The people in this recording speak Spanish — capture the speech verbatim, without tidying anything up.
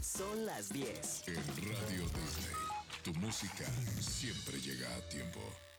Son las diez. En Radio Disney, tu música siempre llega a tiempo.